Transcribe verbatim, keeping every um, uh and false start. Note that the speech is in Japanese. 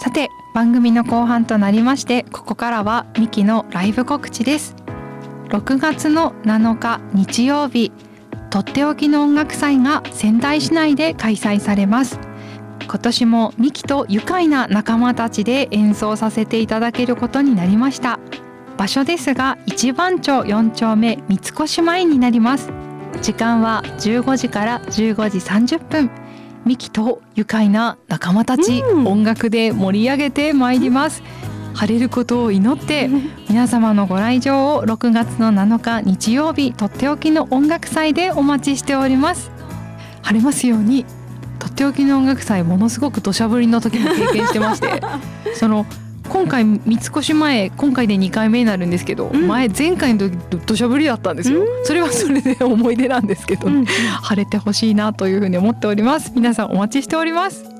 さて番組の後半となりまして、ここからはミキのライブ告知です。ろくがつのなのか日曜日、とっておきの音楽祭が仙台市内で開催されます。今年もミキと愉快な仲間たちで演奏させていただけることになりました。場所ですが一番町よん丁目三越前になります。時間はじゅうごじからじゅうごじさんじゅっぷん。ミキと愉快な仲間たち、うん、音楽で盛り上げてまいります。晴れることを祈って皆様のご来場をろくがつのなのか日曜日、とっておきの音楽祭でお待ちしております。晴れますように。とっておきの音楽祭、ものすごく土砂降りの時も経験してましてその今回三越前、今回でにかいめになるんですけど、うん、前前回の時土砂降りだったんですよ、うん、それはそれで思い出なんですけど、ね、うん、晴れてほしいなというふうに思っております。皆さんお待ちしております。